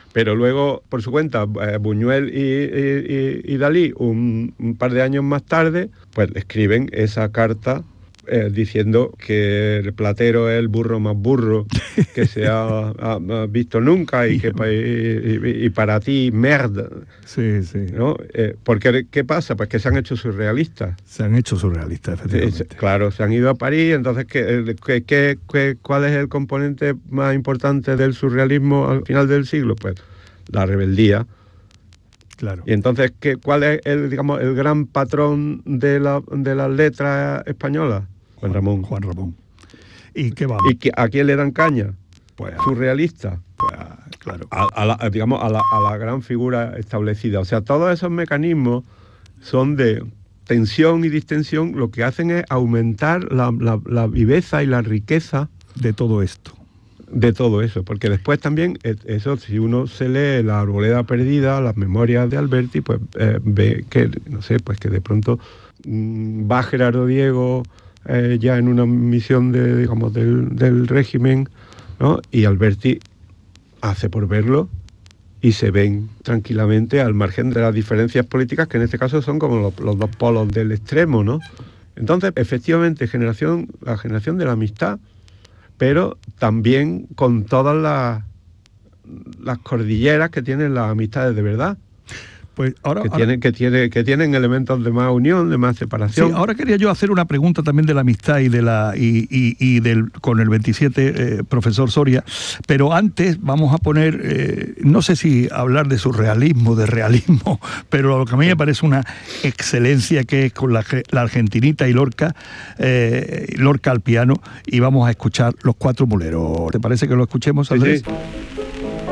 Pero luego, por su cuenta, Buñuel y Dalí, un par de años más tarde, pues escriben esa carta diciendo que el platero es el burro más burro que se ha visto nunca y que y para ti, merda. Sí, sí. ¿No? Porque, ¿qué pasa? Pues que se han hecho surrealistas. Se han hecho surrealistas, efectivamente. Claro, se han ido a París, entonces, ¿cuál es el componente más importante del surrealismo al final del siglo? Pues la rebeldía. Claro. Y entonces, ¿cuál es el gran patrón de las letras españolas? Juan Ramón. Juan Ramón. ¿Y qué va? ¿Y a quién le dan caña? Pues surrealista. Pues, claro. A la gran figura establecida. O sea, todos esos mecanismos son de tensión y distensión, lo que hacen es aumentar la viveza y la riqueza de todo esto. De todo eso, porque después también, eso, si uno se lee La Arboleda Perdida, las memorias de Alberti, pues ve que, no sé, pues que de pronto va Gerardo Diego ya en una misión del régimen, ¿no? Y Alberti hace por verlo y se ven tranquilamente al margen de las diferencias políticas, que en este caso son como los dos polos del extremo, ¿no? Entonces, efectivamente, la generación de la amistad, pero también con todas las cordilleras que tienen las amistades de verdad. Pues ahora, que tienen elementos de más unión, de más separación. Sí, ahora quería yo hacer una pregunta también de la amistad con el 27 profesor Soria, pero antes vamos a poner, no sé si hablar de surrealismo, de realismo, pero lo que a mí me parece una excelencia, que es con la argentinita y Lorca al piano, y vamos a escuchar Los Cuatro Muleros. ¿Te parece que lo escuchemos, Andrés? Sí.